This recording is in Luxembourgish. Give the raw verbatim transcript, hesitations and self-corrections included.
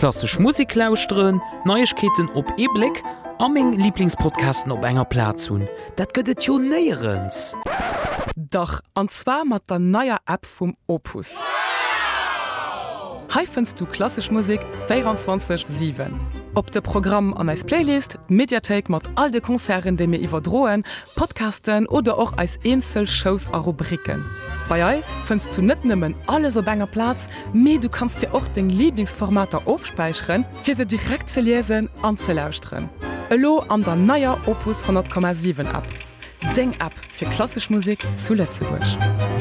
klassisch Musik lauschteren, Neuigkeiten op E-Blick, aming Lieblingspodcasten op enger Platz hun. Dat gëtt jo neierens. Doch anzwa mat der neuer App vum Opus. Hei findst du klassisch Musik vierundzwanzig sieben. Op de Programm an als Playlist, Mediathek mat all de Konzern, de mir iwwerdroen, Podcasten oder auch als Einzelshows a Rubriken. Bei Eis findst du net nimmen alles op enger Platz, me du kannst dir auch den Lieblingsformater aufspeichern, fir se direkt ze lesen an ze lauschtren. Elo an der neuer Opus hundert Komma sieben App. Denk ab für klassisch Musik zu Lützeburg.